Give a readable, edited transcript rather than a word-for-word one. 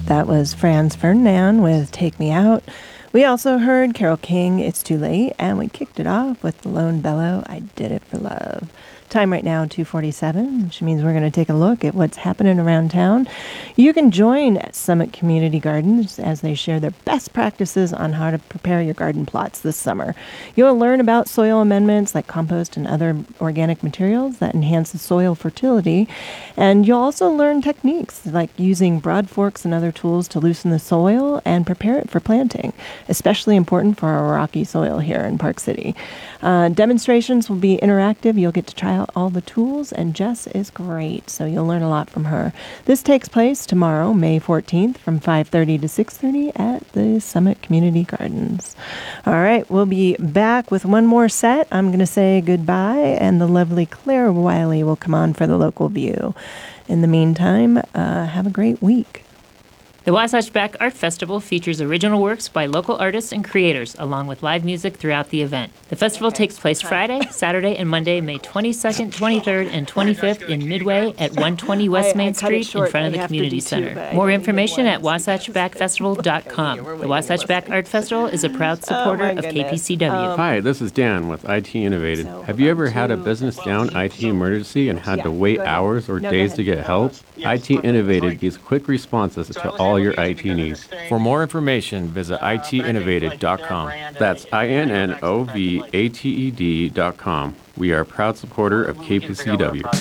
That was Franz Ferdinand with Take Me Out. We also heard Carole King, It's Too Late, and we kicked it off with The Lone Bellow, I Did It for Love. Time right now, 2:47, which means we're going to take a look at what's happening around town. You can join at Summit Community Gardens as they share their best practices on how to prepare your garden plots this summer. You'll learn about soil amendments like compost and other organic materials that enhance the soil fertility. And you'll also learn techniques like using broad forks and other tools to loosen the soil and prepare it for planting, especially important for our rocky soil here in Park City. Demonstrations will be interactive. You'll get to try out all the tools, and Jess is great, so you'll learn a lot from her. This takes place tomorrow, May 14th, from 5:30 to 6:30 at the Summit Community Gardens. All right, we'll be back with one more set. I'm going to say goodbye, and the lovely Claire Wiley will come on for the local view. In the meantime, have a great week. The Wasatch Back Art Festival features original works by local artists and creators, along with live music throughout the event. The festival takes place Friday, Saturday, and Monday, May 22nd, 23rd, and 25th in Midway at 120 West Main Street in front of the Community Center. More information at WasatchBackFestival.com. The Wasatch Back Art Festival is a proud supporter of KPCW. Hi, this is Dan with IT Innovated. Have you ever had a business down IT emergency and had to wait hours or days to get help? IT Innovated gives quick responses to all your IT needs. For more information, visit itinnovated.com. That's INNOVATED.com. We are a proud supporter of KPCW.